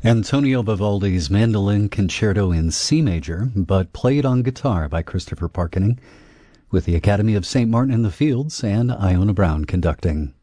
Antonio Vivaldi's Mandolin Concerto in C major, but played on guitar by Christopher Parkening, with the Academy of St. Martin in the Fields and Iona Brown conducting.